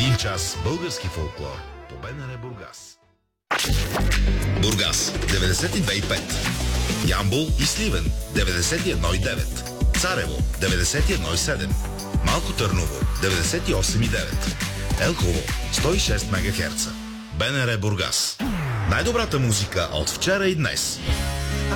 1 час български фолклор по БНР Бургас. Бургас 92,5, Ямбол и Сливен 91,9, Царево 91,7, Малко Търново 98,9, Елхово 106 МГц. БНР Бургас. Най-добрата музика от вчера и днес.